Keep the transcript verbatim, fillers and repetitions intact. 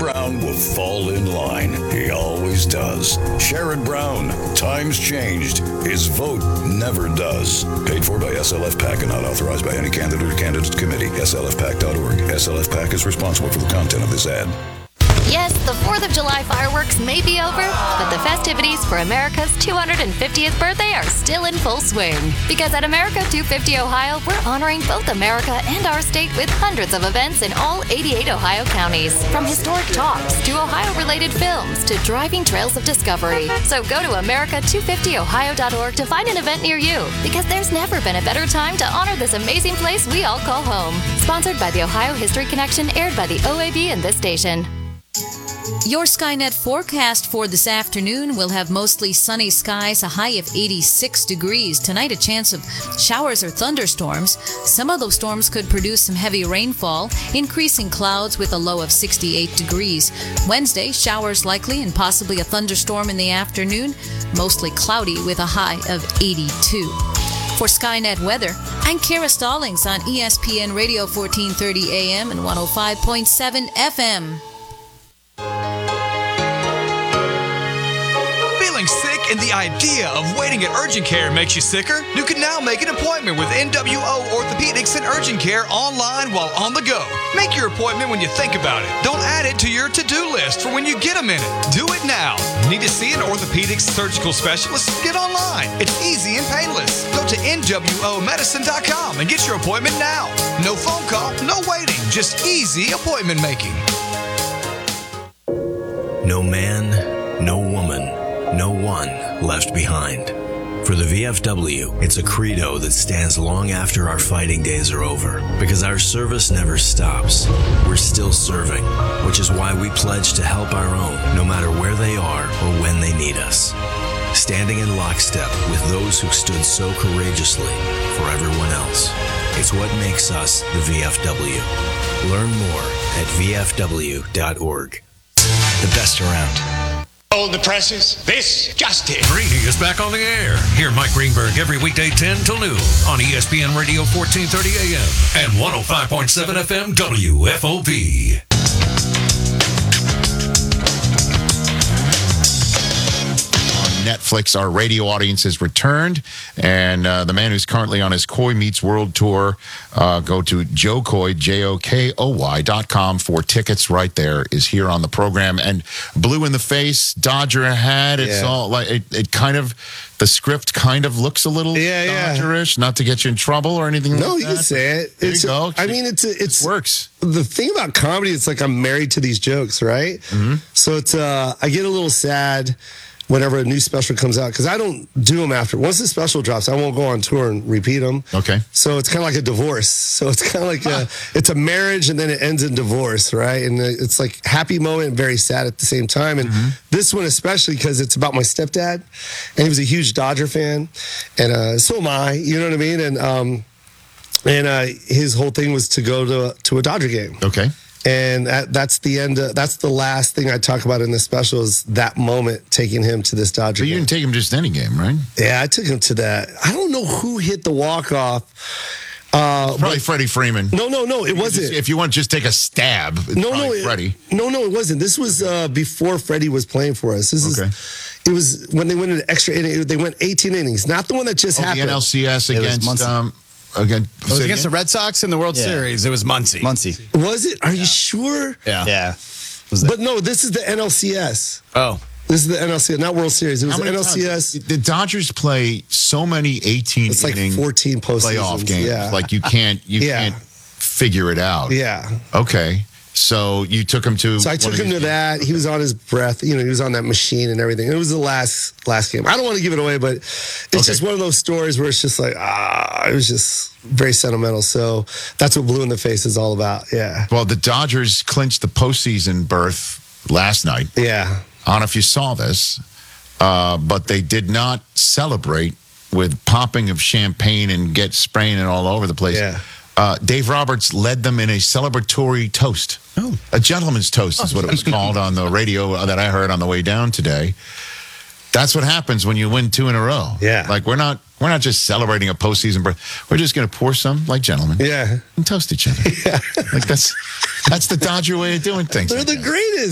Brown will fall in line. He always does. Sherrod Brown. Times changed. His vote never does. Paid for by S L F PAC and not authorized by any candidate or candidate committee. S L F PAC dot org. S L F PAC is responsible for the content of this ad. Yes, the fourth of July fireworks may be over, but the festivities for America's two hundred fiftieth birthday are still in full swing. Because at America two fifty Ohio, we're honoring both America and our state with hundreds of events in all eighty-eight Ohio counties. From historic talks to Ohio-related films to driving trails of discovery. So go to America two fifty Ohio dot org to find an event near you. Because there's never been a better time to honor this amazing place we all call home. Sponsored by the Ohio History Connection, aired by the O A B and this station. Your Skynet forecast for this afternoon will have mostly sunny skies, a high of eighty-six degrees. Tonight, a chance of showers or thunderstorms. Some of those storms could produce some heavy rainfall, increasing clouds with a low of sixty-eight degrees. Wednesday, showers likely and possibly a thunderstorm in the afternoon, mostly cloudy with a high of eighty-two. For Skynet Weather, I'm Kara Stallings on E S P N Radio fourteen thirty A M and one oh five point seven F M. Feeling sick and the idea of waiting at urgent care makes you sicker? You can now make an appointment with N W O Orthopedics and Urgent Care online while on the go. Make your appointment when you think about it. Don't add it to your to-do list for when you get a minute. Do it now. Need to see an orthopedics surgical specialist? Get online. It's easy and painless. Go to N W O medicine dot com and get your appointment now. No phone call, no waiting, just easy appointment making. No man, no woman, no one left behind. For the V F W, it's a credo that stands long after our fighting days are over, because our service never stops. We're still serving, which is why we pledge to help our own, no matter where they are or when they need us. Standing in lockstep with those who stood so courageously for everyone else. It's what makes us the V F W. Learn more at V F W dot org. The best around. Hold the presses. This just in. Greeny is back on the air. Hear Mike Greenberg every weekday ten till noon on E S P N Radio fourteen thirty A M and one oh five point seven F M W F O B. Netflix, our radio audience has returned, and uh, the man who's currently on his Coy Meets World tour, uh, go to Joe Coy, J O K O Y dot com for tickets right there, is here on the program. And blue in the face, Dodger hat, it's Yeah. all like, it, it kind of, the script kind of looks a little Yeah, yeah. Dodgerish, not to get you in trouble or anything No, like you that. can say it. There It's you go. I mean, it's a, it's It works. The thing about comedy, it's like I'm married to these jokes, right? Mm-hmm. So it's uh, I get a little sad whenever a new special comes out, because I don't do them after. Once the special drops, I won't go on tour and repeat them. Okay. So it's kind of like a divorce. So it's kind of like a, it's a marriage and then it ends in divorce, right? And it's like happy moment and very sad at the same time. And Mm-hmm. this one especially because it's about my stepdad, and he was a huge Dodger fan, and uh, so am I. You know what I mean? And um, and uh, his whole thing was to go to to a Dodger game. Okay. And that, that's the end. Of, that's the last thing I talk about in the special is that moment taking him to this Dodger But you game. didn't take him just any game, right? Yeah, I took him to that. I don't know who hit the walk off. Uh, Probably Freddie Freeman. no, no, no, it If you wasn't. just- If you want to just take a stab, it's no, no, probably it, Freddie. no, no, it wasn't. This was uh, before Freddie was playing for us. This Okay. is. It was when they went into extra inning. They went eighteen innings, not the one that just Oh, the happened. N L C S It was against Muncy. um again. It was against the Red Sox in the World Yeah. Series. It was Muncy. Muncy. Was it? Are you sure? Yeah. Yeah. But no, this is the N L C S. Oh. This is the N L C S, not World Series. It was How the many N L C S. times- The Dodgers play so many eighteen It's like inning fourteen postseasons. playoff games. Yeah. Like you can't you Yeah. can't figure it out. Yeah. Okay. So you took him to So I one took of him these to that. He was on his breath. You know, he was on that machine and everything. It was the last last game. I don't want to give it away, but it's Okay. just one of those stories where it's just like, ah, it was just very sentimental. So that's what Blue in the Face is all about. Yeah. Well, the Dodgers clinched the postseason berth last night. Yeah. I don't know if you saw this, uh, but they did not celebrate with popping of champagne and get spraying it all over the place. Yeah. Uh, Dave Roberts led them in a celebratory toast. Oh. A gentleman's toast is what it was called on the radio that I heard on the way down today. That's what happens when you win two in a row. Yeah. Like we're not we're not just celebrating a postseason berth. We're just going to pour some like gentlemen. Yeah. And toast each other. Yeah. Like that's that's the Dodger way of doing things. They're like the that. greatest.